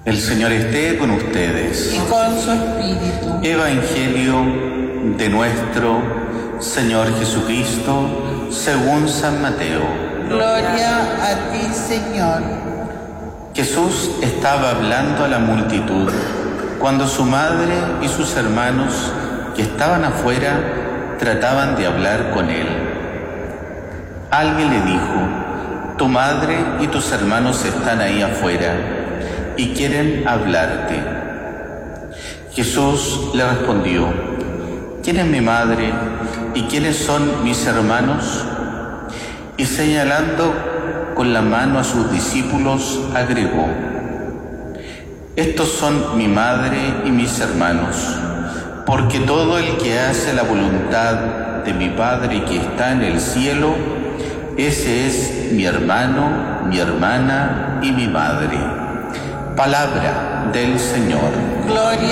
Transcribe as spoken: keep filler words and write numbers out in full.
El Señor esté con ustedes. Y con su espíritu. Evangelio de nuestro Señor Jesucristo según San Mateo. Gloria a ti, Señor. Jesús estaba hablando a la multitud cuando su madre y sus hermanos que estaban afuera trataban de hablar con él. Alguien le dijo: tu madre y tus hermanos están ahí afuera y quieren hablarte. Jesús le respondió: ¿quién es mi madre y quiénes son mis hermanos? Y señalando con la mano a sus discípulos, agregó: estos son mi madre y mis hermanos, porque todo el que hace la voluntad de mi Padre que está en el cielo, ese es mi hermano, mi hermana y mi madre. Palabra del Señor. Gloria